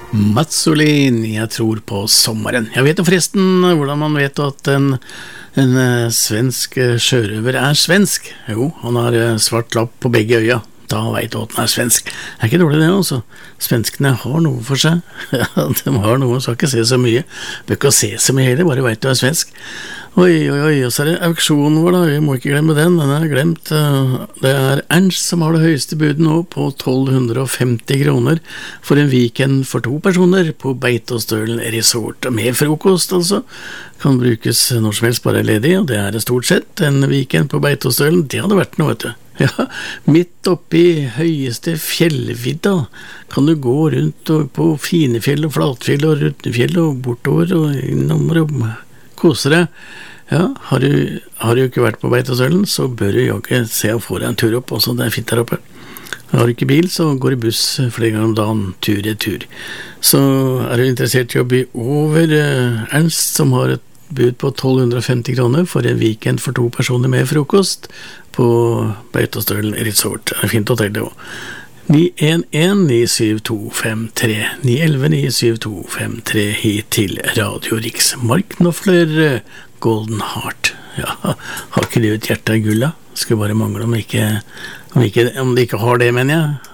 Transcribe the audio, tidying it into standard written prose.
Mazzolin, jeg tror på sommeren. Jeg vet jo forresten hvordan man vet at en svensk sjørøver svensk. Jo, han har svart lapp på begge øya. Da vet du at han svensk. Ikke dårlig det også. Svenskene har noe for seg. Ja, de har noe, så ikke se så mye. Bør ikke se så mye heller, bare vet du svensk. Oi, og så det auksjonen vår da, vi må ikke glemme den glemt. Det Ernst som har det høyeste budet nå på 1250 kroner for en weekend for 2 personer på Beitostølen Resort. Med frokost altså, kan brukes når som helst bare ledig, og det det stort sett. En weekend på Beitostølen, det hadde vært noe, vet du. Ja, midt oppe i høyeste fjellvidda kan du gå rundt på Finefjell og Flatfjell og Rutnefjell og bortover og innom og kose deg. Ja, har du ikke vært på Beitostølen, så bør du jogge, se og få deg en tur opp også, det fint der oppe. Har du ikke bil, så går du buss flere ganger om dagen, tur. Så du interessert i å by over Ernst, som har et bud på 1250 kroner for en weekend for 2 personer med frokost på Beitostølen Resort. Det fint hotell det også. 911-97253 911-97253 hit til Radio Riks. Mark Knopfler, Golden Heart. Ja, har ikke du et hjerte av gull da? Skulle bare mangle om de ikke har det, mener jeg.